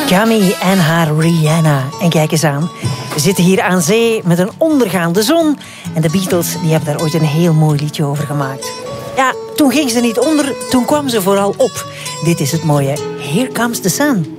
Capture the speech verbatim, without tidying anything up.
Cami en haar Rihanna. En kijk eens aan. We zitten hier aan zee met een ondergaande zon. En de Beatles die hebben daar ooit een heel mooi liedje over gemaakt. Ja, toen ging ze niet onder, toen kwam ze vooral op. Dit is het mooie Here Comes the Sun.